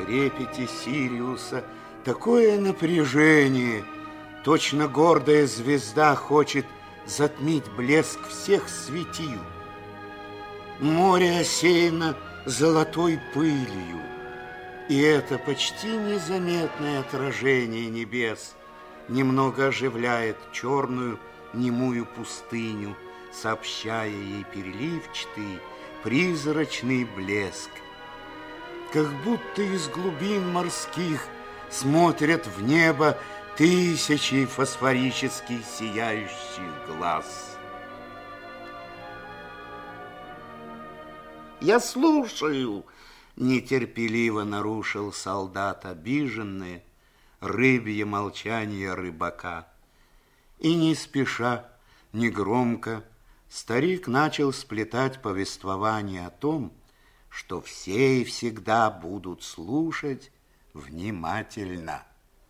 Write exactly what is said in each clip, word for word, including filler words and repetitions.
трепете Сириуса такое напряжение. Точно гордая звезда хочет затмить блеск всех светил. Море осеяно золотой пылью, и это почти незаметное отражение небес немного оживляет черную немую пустыню, сообщая ей переливчатый, призрачный блеск. Как будто из глубин морских смотрят в небо тысячи фосфорических сияющих глаз. «Я слушаю!» — нетерпеливо нарушил солдат обиженное рыбье молчание рыбака. И не спеша, негромко, старик начал сплетать повествование о том, что все и всегда будут слушать внимательно.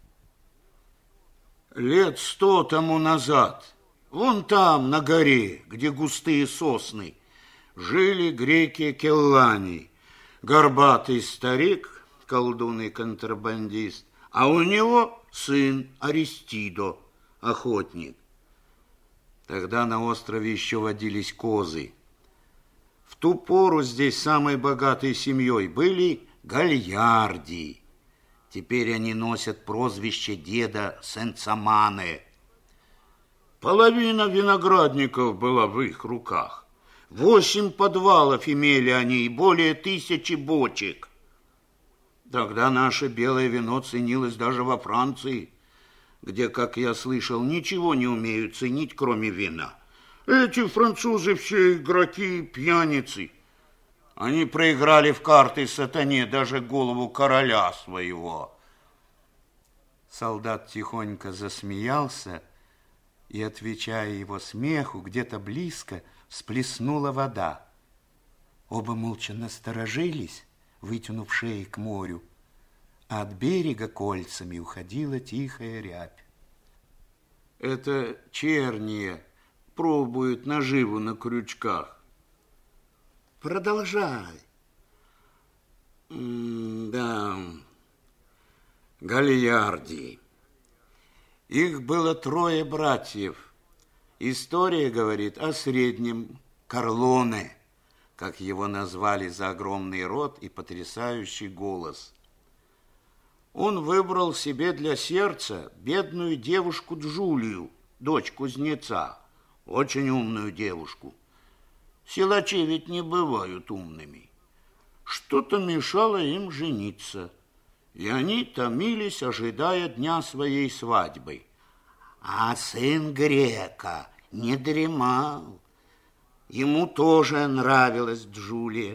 Лет сто тому назад, вон там, на горе, где густые сосны, жили греки-келлани, горбатый старик, колдун и контрабандист, а у него сын Аристидо, охотник. Тогда на острове еще водились козы. В ту пору здесь самой богатой семьей были гальярди. Теперь они носят прозвище деда Сенцамане. Половина виноградников была в их руках. Восемь подвалов имели они и более тысячи бочек. Тогда наше белое вино ценилось даже во Франции, где, как я слышал, ничего не умеют ценить, кроме вина. Эти французы все игроки, пьяницы. Они проиграли в карты сатане даже голову короля своего. Солдат тихонько засмеялся, и, отвечая его смеху, где-то близко всплеснула вода. Оба молча насторожились, вытянув шеи к морю, а от берега кольцами уходила тихая рябь. Это черни пробуют наживу на крючках. Продолжай. Да, гальярди. Их было трое братьев. История говорит о среднем Карлоне, как его назвали за огромный рот и потрясающий голос. Он выбрал себе для сердца бедную девушку Джулию, дочь кузнеца, очень умную девушку. Силачи ведь не бывают умными. Что-то мешало им жениться, и они томились, ожидая дня своей свадьбы. А сын грека не дремал. Ему тоже нравилась Джулия.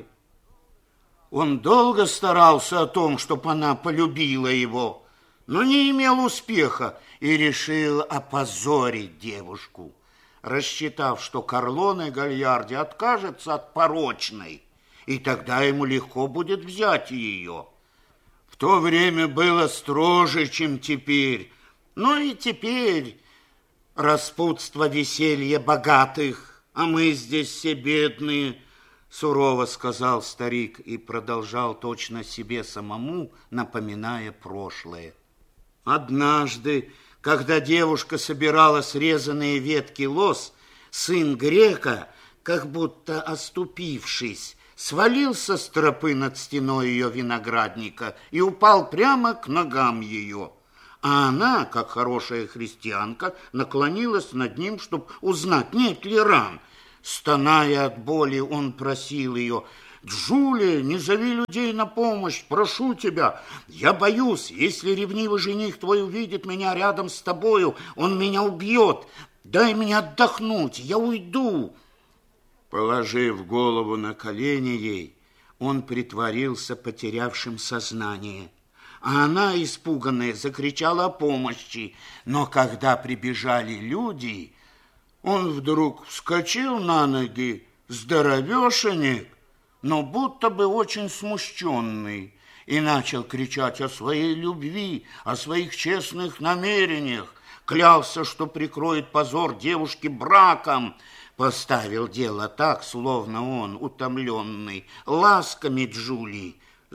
Он долго старался о том, чтобы она полюбила его, но не имел успеха и решил опозорить девушку, рассчитав, что Карлоне Гальярди откажется от порочной, и тогда ему легко будет взять ее. В то время было строже, чем теперь, но и теперь распутство веселья богатых, а мы здесь все бедные, сурово сказал старик и продолжал точно себе самому, напоминая прошлое. Однажды, когда девушка собирала срезанные ветки лоз, сын грека, как будто оступившись, свалился с тропы над стеной ее виноградника и упал прямо к ногам ее. А она, как хорошая христианка, наклонилась над ним, чтобы узнать, нет ли ран. Стоная от боли, он просил ее: «Джулия, не зови людей на помощь, прошу тебя. Я боюсь, если ревнивый жених твой увидит меня рядом с тобою, он меня убьет. Дай мне отдохнуть, я уйду». Положив голову на колени ей, он притворился потерявшим сознание. А она, испуганная, закричала о помощи. Но когда прибежали люди, он вдруг вскочил на ноги, здоровешенек, но будто бы очень смущенный, и начал кричать о своей любви, о своих честных намерениях, клялся, что прикроет позор девушки браком, поставил дело так, словно он, утомленный ласками Джулии,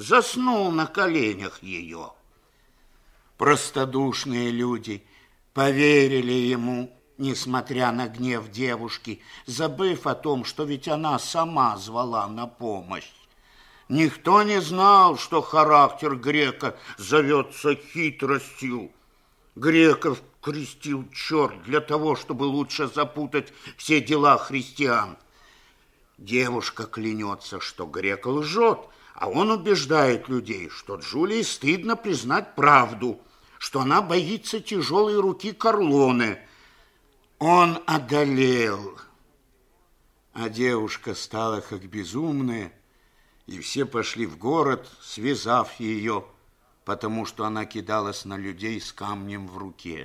заснул на коленях ее. Простодушные люди поверили ему, несмотря на гнев девушки, забыв о том, что ведь она сама звала на помощь. Никто не знал, что характер грека зовется хитростью. Греков крестил черт для того, чтобы лучше запутать все дела христиан. Девушка клянется, что грек лжет, а он убеждает людей, что Джулии стыдно признать правду, что она боится тяжелой руки Карлоне. Он одолел, а девушка стала как безумная, и все пошли в город, связав ее, потому что она кидалась на людей с камнем в руке.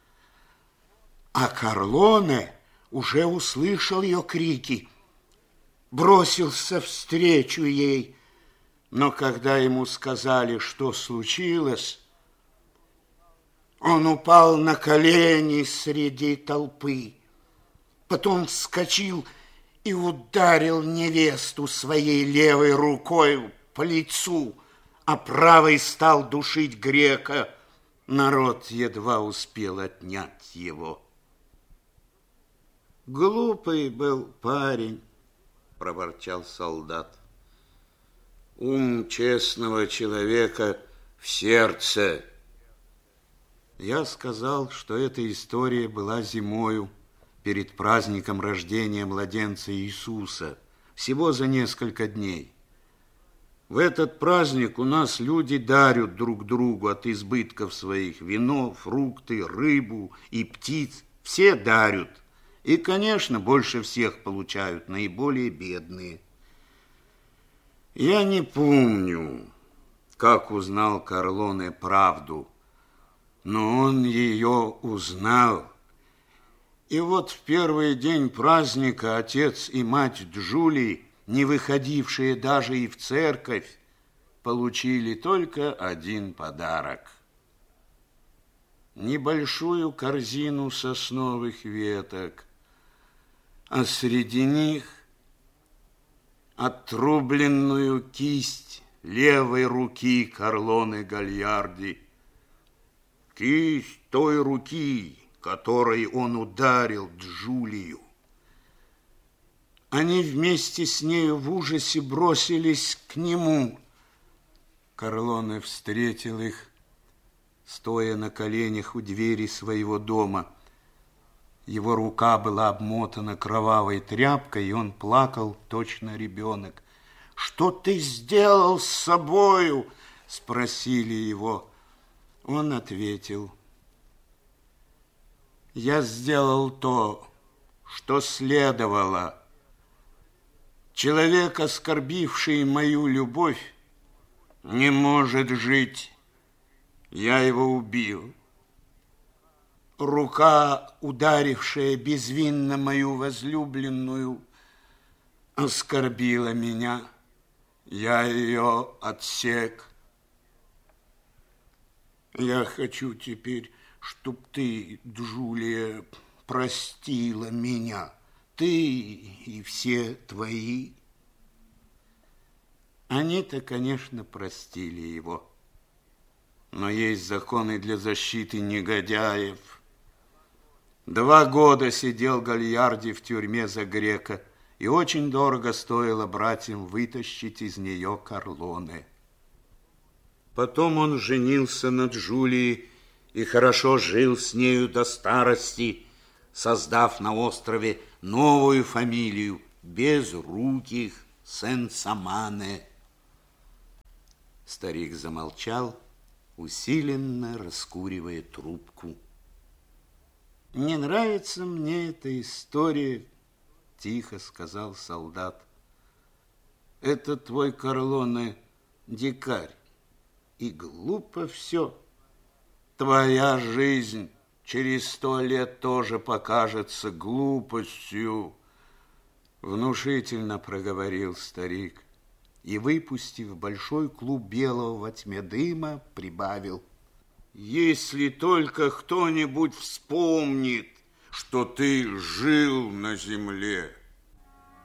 А Карлоне уже услышал ее крики, бросился встречу ей, но когда ему сказали, что случилось, он упал на колени среди толпы, потом вскочил и ударил невесту своей левой рукой по лицу, а правой стал душить грека. Народ едва успел отнять его. Глупый был парень, проворчал солдат. Ум честного человека в сердце. Я сказал, что эта история была зимою, перед праздником рождения младенца Иисуса, всего за несколько дней. В этот праздник у нас люди дарят друг другу от избытков своих вино, фрукты, рыбу и птиц. Все дарят. И, конечно, больше всех получают наиболее бедные. Я не помню, как узнал Карлоне правду, но он ее узнал. И вот в первый день праздника отец и мать Джулии, не выходившие даже и в церковь, получили только один подарок. Небольшую корзину сосновых веток, а среди них отрубленную кисть левой руки Карлоне Гальярди. Кисть той руки, которой он ударил Джулию. Они вместе с нею в ужасе бросились к нему. Карлоне встретил их, стоя на коленях у двери своего дома. Его рука была обмотана кровавой тряпкой, и он плакал, точно ребенок. «Что ты сделал с собою?» – спросили его. Он ответил: «Я сделал то, что следовало. Человек, оскорбивший мою любовь, не может жить. Я его убил. Рука, ударившая безвинно мою возлюбленную, оскорбила меня. Я ее отсек. Я хочу теперь, чтоб ты, Джулия, простила меня, ты и все твои». Они-то, конечно, простили его. Но есть законы для защиты негодяев. Два года сидел Гальярди в тюрьме за грека, и очень дорого стоило братьям вытащить из нее Карлоне. Потом он женился на Джулии и хорошо жил с нею до старости, создав на острове новую фамилию Безруких Сен-Самане. Старик замолчал, усиленно раскуривая трубку. «Не нравится мне эта история», – тихо сказал солдат. «Это твой Карлоне дикарь, и глупо все. Твоя жизнь через сто лет тоже покажется глупостью», – внушительно проговорил старик и, выпустив большой клуб белого во тьме дыма, прибавил: «Если только кто-нибудь вспомнит, что ты жил на земле».